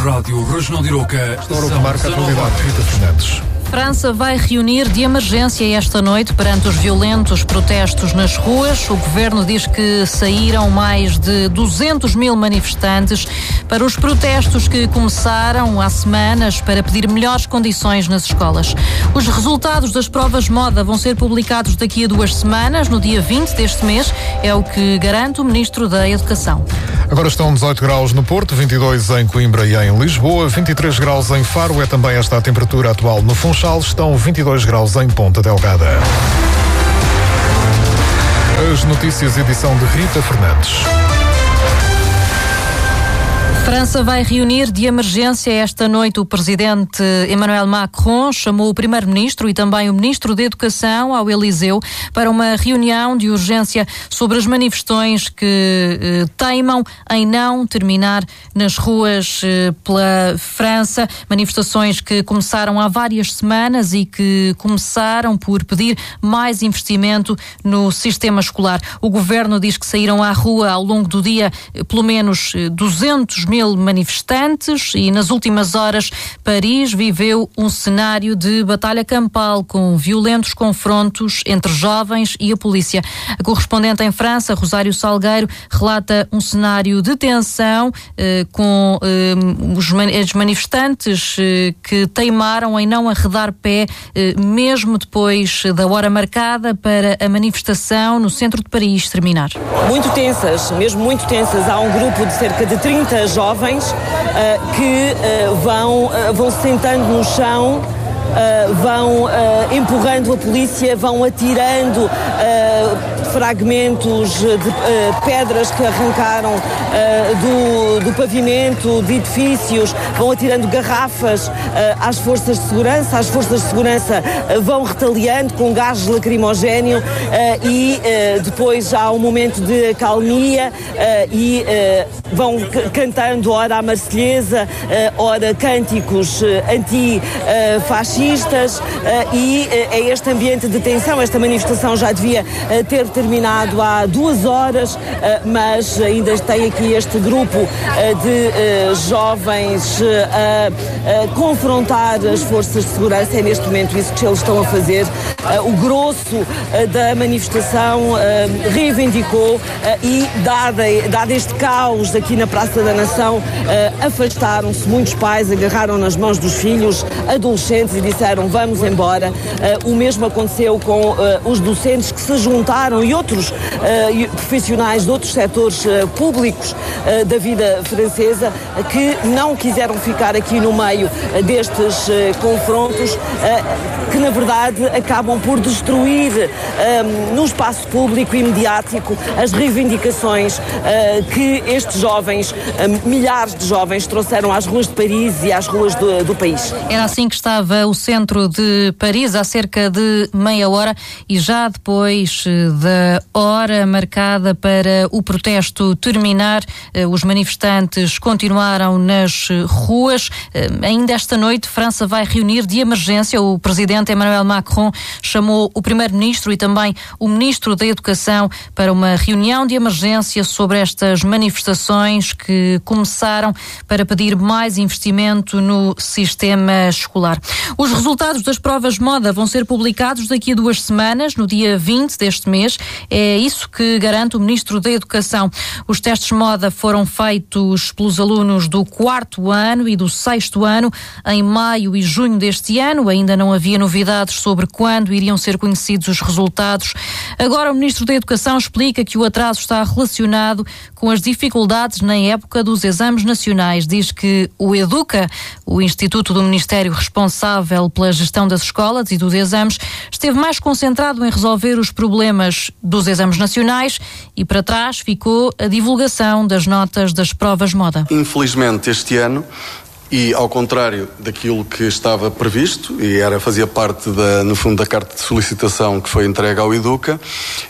Rádio Regional de Iroca. Hora que marca a atualidade. Rita Fernandes. França vai reunir de emergência esta noite perante os violentos protestos nas ruas. O governo diz que saíram mais de 200 mil manifestantes para os protestos que começaram há semanas para pedir melhores condições nas escolas. Os resultados das provas moda vão ser publicados daqui a 2 semanas, no dia 20 deste mês, é o que garante o Ministro da Educação. Agora estão 18 graus no Porto, 22 em Coimbra e em Lisboa, 23 graus em Faro, é também esta a temperatura atual no Funchal, estão 22 graus em Ponta Delgada. As notícias, edição de Rita Fernandes. França vai reunir de emergência esta noite. O presidente Emmanuel Macron chamou o primeiro-ministro e também o ministro da Educação ao Eliseu para uma reunião de urgência sobre as manifestações que teimam em não terminar nas ruas pela França. Manifestações que começaram há várias semanas e que começaram por pedir mais investimento no sistema escolar. O governo diz que saíram à rua ao longo do dia pelo menos 200 mil manifestantes e nas últimas horas Paris viveu um cenário de batalha campal com violentos confrontos entre jovens e a polícia. A correspondente em França, Rosário Salgueiro, relata um cenário de tensão com os manifestantes que teimaram em não arredar pé mesmo depois da hora marcada para a manifestação no centro de Paris terminar. Muito tensas, mesmo muito tensas. Há um grupo de cerca de 30 jovens que vão se sentando no chão, vão empurrando a polícia, vão atirando fragmentos de pedras que arrancaram do pavimento de edifícios, vão atirando garrafas às forças de segurança. As forças de segurança vão retaliando com gases lacrimogéneo e depois há um momento de acalmia e vão cantando ora a Marselhesa, ora cânticos antifascistas e é este ambiente de tensão. Esta manifestação já devia ter terminado há 2 horas, mas ainda tem aqui este grupo de jovens a confrontar as forças de segurança. É neste momento isso que eles estão a fazer. O grosso da manifestação reivindicou e, dado este caos aqui na Praça da Nação, afastaram-se muitos pais, agarraram nas mãos dos filhos, adolescentes e disseram vamos embora. O mesmo aconteceu com os docentes que se juntaram e outros profissionais de outros setores públicos da vida francesa que não quiseram ficar aqui no meio destes confrontos que na verdade acabam por destruir no espaço público e mediático as reivindicações que estes jovens, milhares de jovens, trouxeram às ruas de Paris e às ruas do país. Era assim que estava o centro de Paris há cerca de meia hora e já depois da hora marcada para o protesto terminar, os manifestantes continuaram nas ruas. Ainda esta noite, França vai reunir de emergência. O presidente Emmanuel Macron chamou o primeiro-ministro e também o ministro da Educação para uma reunião de emergência sobre estas manifestações que começaram para pedir mais investimento no sistema escolar. Os resultados das provas moda vão ser publicados daqui a 2 semanas, no dia 20 deste mês. É isso que garante o Ministro da Educação. Os testes moda foram feitos pelos alunos do 4º ano e do 6º ano em maio e junho deste ano. Ainda não havia novidades sobre quando iriam ser conhecidos os resultados. Agora o Ministro da Educação explica que o atraso está relacionado com as dificuldades na época dos exames nacionais. Diz que o EDUCA, o Instituto do Ministério responsável pela gestão das escolas e dos exames, esteve mais concentrado em resolver os problemas dos exames nacionais e para trás ficou a divulgação das notas das provas moda. Infelizmente este ano, e ao contrário daquilo que estava previsto, e fazia parte no fundo da carta de solicitação que foi entregue ao EDUCA,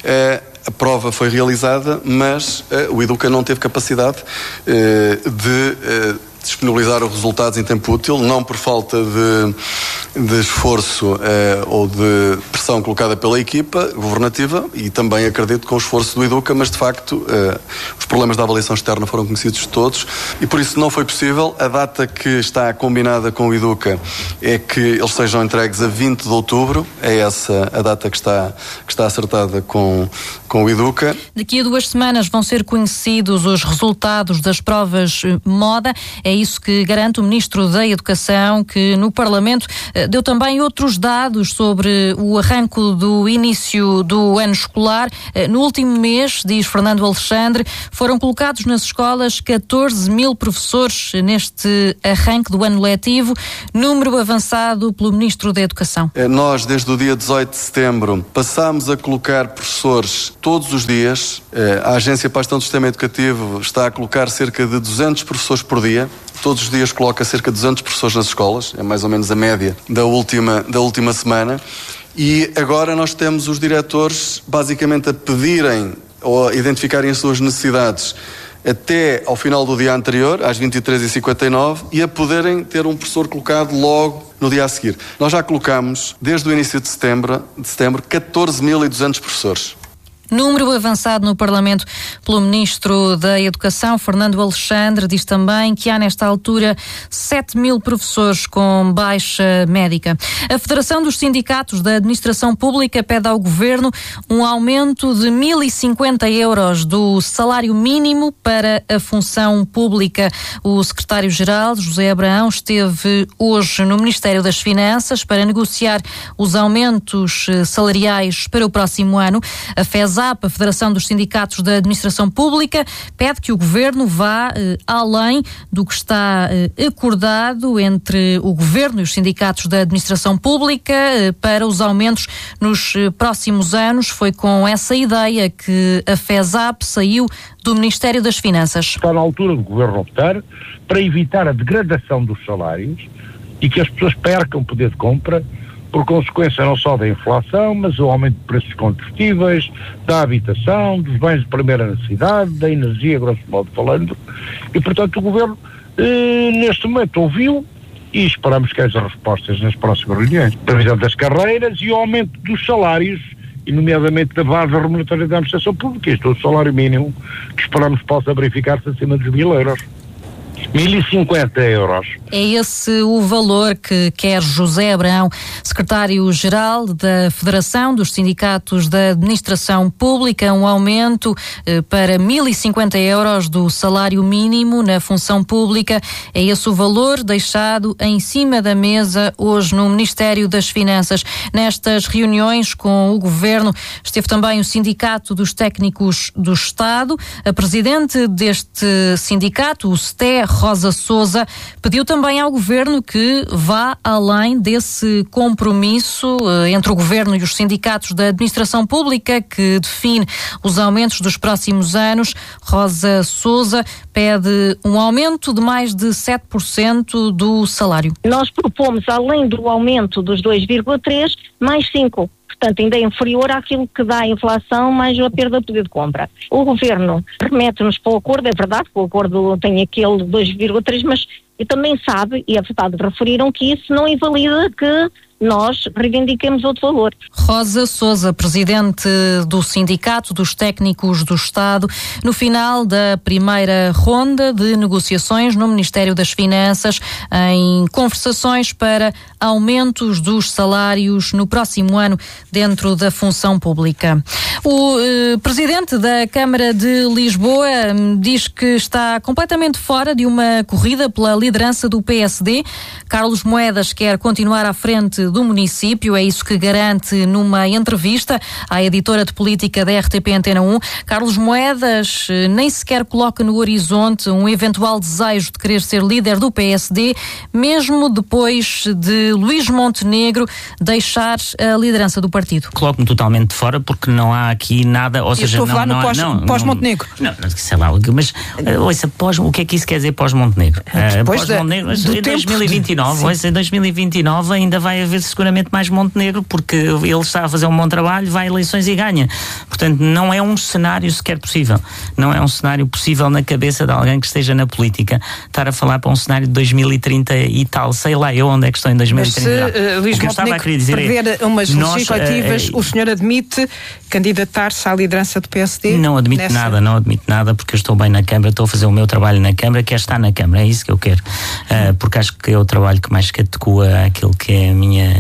a prova foi realizada, mas o EDUCA não teve capacidade de disponibilizar os resultados em tempo útil, não por falta de esforço ou de pressão colocada pela equipa governativa e também acredito com o esforço do Educa, mas de facto os problemas da avaliação externa foram conhecidos de todos e por isso não foi possível. A data que está combinada com o Educa é que eles sejam entregues a 20 de outubro, é essa a data que está acertada com o Educa. Daqui a 2 semanas vão ser conhecidos os resultados das provas moda, é isso que garante o Ministro da Educação, que no Parlamento deu também outros dados sobre o arranco do início do ano escolar. No último mês, diz Fernando Alexandre, foram colocados nas escolas 14 mil professores neste arranque do ano letivo, número avançado pelo Ministro da Educação. Nós, desde o dia 18 de setembro, passámos a colocar professores todos os dias. A Agência para a Gestão do Sistema Educativo está a colocar cerca de 200 professores por dia. Todos os dias coloca cerca de 200 professores nas escolas, é mais ou menos a média da última semana. E agora nós temos os diretores basicamente a pedirem ou a identificarem as suas necessidades até ao final do dia anterior, às 23h59, e a poderem ter um professor colocado logo no dia a seguir. Nós já colocamos, desde o início de setembro 14.200 professores. Número avançado no Parlamento pelo Ministro da Educação, Fernando Alexandre, diz também que há nesta altura 7 mil professores com baixa médica. A Federação dos Sindicatos da Administração Pública pede ao Governo um aumento de 1.050 euros do salário mínimo para a função pública. O secretário-geral, José Abraão, esteve hoje no Ministério das Finanças para negociar os aumentos salariais para o próximo ano. A FESAP, a Federação dos Sindicatos da Administração Pública, pede que o Governo vá além do que está acordado entre o Governo e os sindicatos da Administração Pública para os aumentos nos próximos anos. Foi com essa ideia que a FESAP saiu do Ministério das Finanças. Está na altura do Governo optar para evitar a degradação dos salários e que as pessoas percam poder de compra por consequência não só da inflação, mas o aumento de preços dos combustíveis, da habitação, dos bens de primeira necessidade, da energia, grosso modo falando. E, portanto, o Governo, neste momento, ouviu e esperamos que haja respostas nas próximas reuniões. Previsão das carreiras e o aumento dos salários, e nomeadamente da base remuneratória da administração pública. Isto é o salário mínimo que esperamos possa verificar-se acima dos 1.000 euros. 1.050 euros. É esse o valor que quer José Abraão, secretário-geral da Federação dos Sindicatos da Administração Pública, um aumento para 1.050 euros do salário mínimo na função pública. É esse o valor deixado em cima da mesa hoje no Ministério das Finanças. Nestas reuniões com o Governo esteve também o Sindicato dos Técnicos do Estado. A presidente deste sindicato, o STE, Rosa Sousa, pediu também ao Governo que vá além desse compromisso entre o Governo e os sindicatos da Administração Pública que define os aumentos dos próximos anos. Rosa Sousa pede um aumento de mais de 7% do salário. Nós propomos, além do aumento dos 2,3%, mais 5%. Portanto, ainda é inferior àquilo que dá a inflação mais a perda de poder de compra. O Governo remete-nos para o acordo, é verdade que o acordo tem aquele 2,3%, mas também sabe, e é verdade, referiram que isso não invalida que nós reivindiquemos outro valor. Rosa Sousa, presidente do Sindicato dos Técnicos do Estado, no final da primeira ronda de negociações no Ministério das Finanças, em conversações para aumentos dos salários no próximo ano dentro da função pública. O presidente da Câmara de Lisboa diz que está completamente fora de uma corrida pela liderança do PSD. Carlos Moedas quer continuar à frente do município, é isso que garante numa entrevista à editora de política da RTP Antena 1. Carlos Moedas nem sequer coloca no horizonte um eventual desejo de querer ser líder do PSD, mesmo depois de Luís Montenegro deixar a liderança do partido. Coloco-me totalmente fora porque não há aqui nada, ou seja, estou a falar pós-Montenegro. Não, sei lá, mas ouça, o que é que isso quer dizer pós-Montenegro? Pós-Montenegro, em 2029, em 2029 ainda vai haver haver seguramente mais Montenegro, porque ele está a fazer um bom trabalho, vai a eleições e ganha. Portanto, não é um cenário sequer possível. Não é um cenário possível na cabeça de alguém que esteja na política estar a falar para um cenário de 2030 e tal. Sei lá eu onde é que estou em 2030. Mas se Luís Montenegro perder umas legislativas, o senhor admite candidatar-se à liderança do PSD? Não admito nada, porque eu estou bem na Câmara, estou a fazer o meu trabalho na Câmara, quero estar na Câmara, é isso que eu quero. Porque acho que é o trabalho que mais categoa aquilo que é a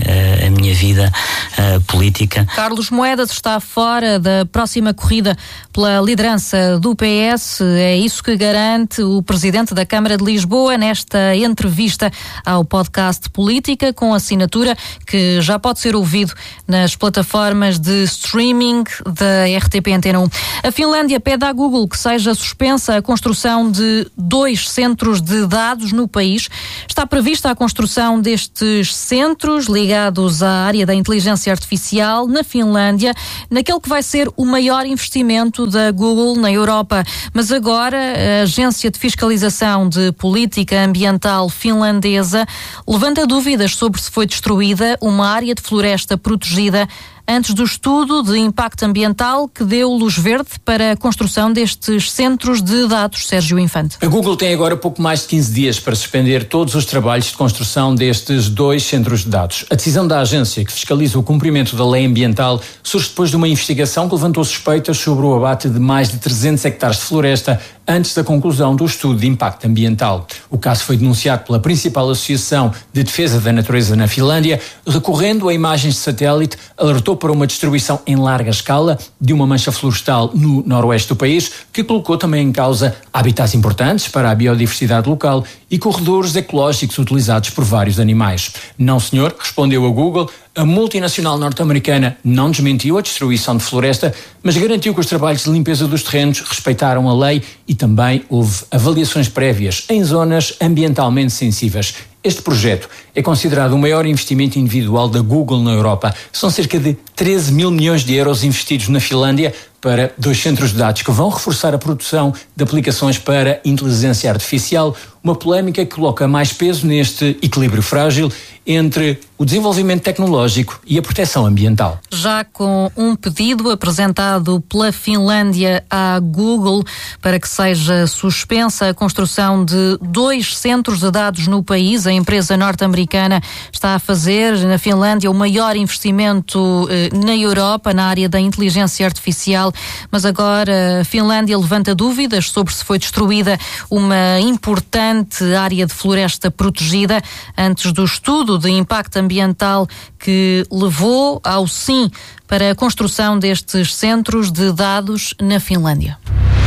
minha vida política. Carlos Moedas está fora da próxima corrida pela liderança do PS, é isso que garante o Presidente da Câmara de Lisboa nesta entrevista ao podcast Política, com assinatura, que já pode ser ouvido nas plataformas de streaming da RTP Antena 1. A Finlândia pede à Google que seja suspensa a construção de 2 centros de dados no país. Está prevista a construção destes centros ligados à área da inteligência artificial na Finlândia, naquele que vai ser o maior investimento da Google na Europa. Mas agora a Agência de Fiscalização de Política Ambiental finlandesa levanta dúvidas sobre se foi destruída uma área de floresta protegida antes do estudo de impacto ambiental que deu luz verde para a construção destes centros de dados. Sérgio Infante. A Google tem agora pouco mais de 15 dias para suspender todos os trabalhos de construção destes 2 centros de dados. A decisão da agência, que fiscaliza o cumprimento da lei ambiental, surge depois de uma investigação que levantou suspeitas sobre o abate de mais de 300 hectares de floresta antes da conclusão do estudo de impacto ambiental. O caso foi denunciado pela principal associação de defesa da natureza na Finlândia, recorrendo a imagens de satélite, alertou para uma destruição em larga escala de uma mancha florestal no noroeste do país, que colocou também em causa habitats importantes para a biodiversidade local e corredores ecológicos utilizados por vários animais. Não, senhor, respondeu a Google. A multinacional norte-americana não desmentiu a destruição de floresta, mas garantiu que os trabalhos de limpeza dos terrenos respeitaram a lei e também houve avaliações prévias em zonas ambientalmente sensíveis. Este projeto é considerado o maior investimento individual da Google na Europa. São cerca de 13 mil milhões de euros investidos na Finlândia para 2 centros de dados que vão reforçar a produção de aplicações para inteligência artificial, uma polémica que coloca mais peso neste equilíbrio frágil entre o desenvolvimento tecnológico e a proteção ambiental. Já com um pedido apresentado pela Finlândia à Google para que seja suspensa a construção de 2 centros de dados no país, a empresa norte-americana está a fazer na Finlândia o maior investimento na Europa na área da inteligência artificial, mas agora a Finlândia levanta dúvidas sobre se foi destruída uma importante área de floresta protegida antes do estudo de impacto ambiental que levou ao sim para a construção destes centros de dados na Finlândia.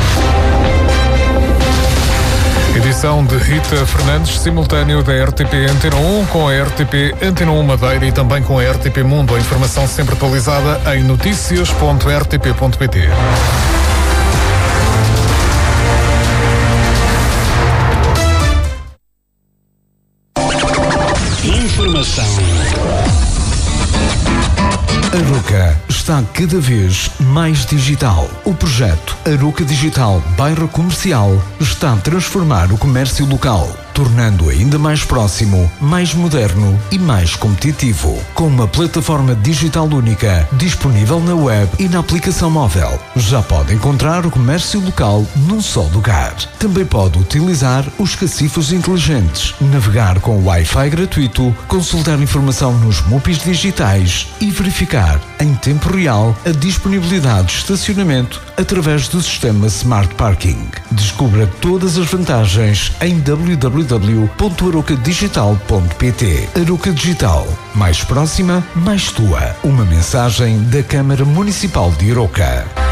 Edição de Rita Fernandes, simultâneo da RTP Antena 1 com a RTP Antena 1 Madeira e também com a RTP Mundo. A informação sempre atualizada em noticias.rtp.pt. Informação. Aroca está cada vez mais digital. O projeto Aroca Digital Bairro Comercial está a transformar o comércio local, tornando-o ainda mais próximo, mais moderno e mais competitivo. Com uma plataforma digital única, disponível na web e na aplicação móvel. Já pode encontrar o comércio local num só lugar. Também pode utilizar os cacifos inteligentes, navegar com Wi-Fi gratuito, consultar informação nos MUPIs digitais e verificar em tempo real a disponibilidade de estacionamento através do sistema Smart Parking. Descubra todas as vantagens em www.arocadigital.pt. Aroca Digital. Mais próxima, mais tua. Uma mensagem da Câmara Municipal de Aroca.